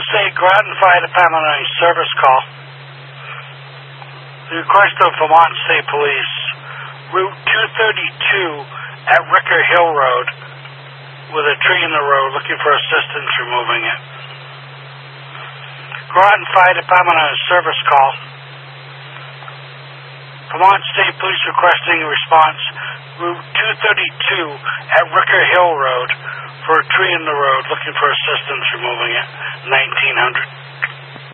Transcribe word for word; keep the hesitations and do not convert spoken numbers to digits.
State Groton Fire Department on a service call. The request of Vermont State Police, Route two thirty-two at Ricker Hill Road, with a tree in the road, looking for assistance removing it. Groton Fire Department on a service call. Vermont State Police requesting a response, Route two thirty-two at Ricker Hill Road, for a tree in the road, looking for assistance removing it, nineteen hundred.